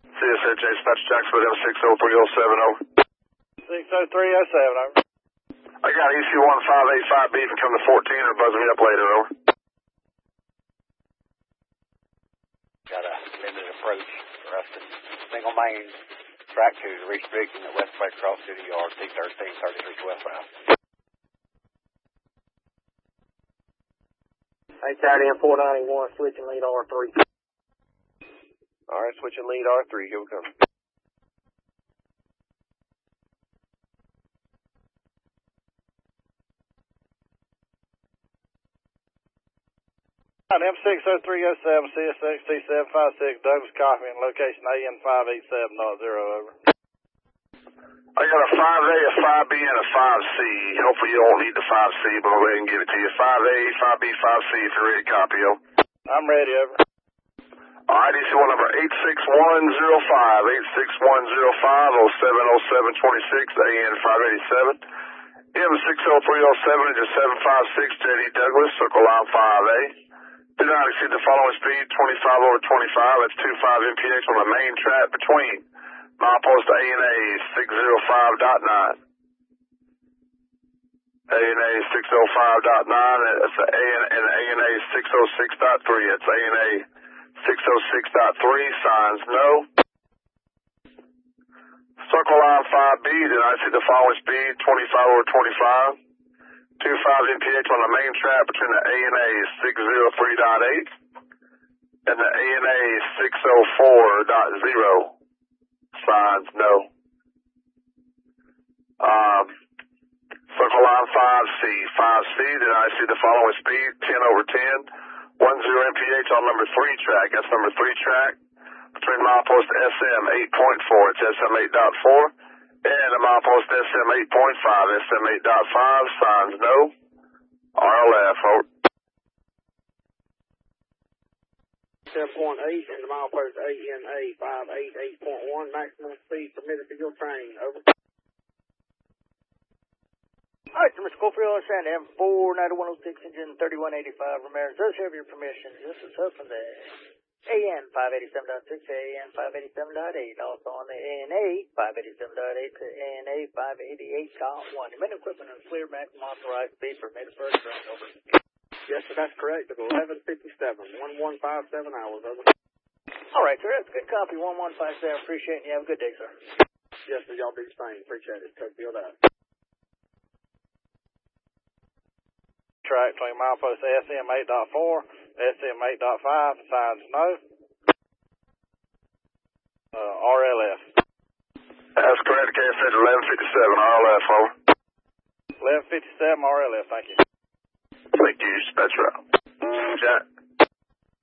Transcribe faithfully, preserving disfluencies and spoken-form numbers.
C S H A Dispatch Jacksonville M six oh three oh seven, over. six oh three oh seven, over. I got E C one five eight five B from come to fourteen or buzzing me up later, over. Got a limited approach for us to single main track two to reach Brigton at West Lake Cross City Yard, T thirteen thirty-three westbound. Hey, Charlie, M four ninety-one, switching lead R three. All right, switching lead R three, here we come. M six oh three oh seven, C S X T seven five six, Douglas Coffee, and location A N five eight seven zero, over. I got a five A, a five B, and a five C. Hopefully you don't need the five C, but I'll go ahead and give it to you. five A, five B, five C, if you're ready to copy, yo. I'm ready, over. All right, E C one number eight six one zero five, eight six one zero five, oh seven oh seven twenty-six, A N five eighty-seven. M six oh three oh seven, engine seven five six, J D Douglas, circle line five A. Do not exceed the following speed, twenty-five over twenty-five, that's two five M P X on the main track between milepost A N A six oh five point nine. A N A six oh five point nine, that's A N, and A N A six oh six point three, that's A N A six oh six point three, signs no. Circle line five B, do not exceed the following speed, twenty-five over twenty-five. two five M P X on the main track between the A N A six oh three point eight and the A N A six oh four point zero. Signs no. Um, circle line five C. five C, did I see the following speed? ten over ten. ten M P H on number three track. That's number three track. Between milepost S M eight point four. It's S M eight point four. And the milepost S M eight point five, S M eight point five, signs no. R L F, over. seven point eight and the milepost A N A five eighty-eight point one, maximum speed permitted for your train, over. All right, Mister Schofield, San M four ninety-one oh six, engine thirty-one eighty-five, Ramirez does have your permission. This is up from the A N five eighty-seven point six, A N five eighty-seven point eight, also on the A N A five eighty-seven point eight to A N A five eighty-eight point one. Your main equipment and clear maximum authorized speed permitted for a train, over. Yes, sir, that's correct. At eleven fifty-seven, one one five seven hours, over. All right, sir, that's a good copy, one one five seven. Appreciate it, and you have a good day, sir. Yes, sir, y'all do the same. Appreciate it. Cofield out. Track between milepost S M eight point four, S M eight point five, signs no. Uh, R L F. That's correct, K S H eleven fifty-seven, R L F, over. eleven fifty-seven, R L F, thank you. Thank you, dispatch route. Jack.